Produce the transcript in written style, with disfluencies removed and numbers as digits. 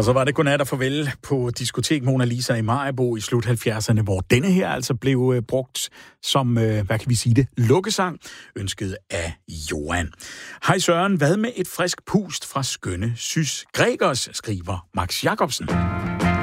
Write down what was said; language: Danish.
Og så var det godnat og farvel på diskotek Mona Lisa i Maribo i slut 70'erne, hvor denne her altså blev brugt som, hvad kan vi sige det, lukkesang, ønsket af Johan. Hej Søren, hvad med et frisk pust fra skønne Sys Gregers, skriver Max Jacobsen.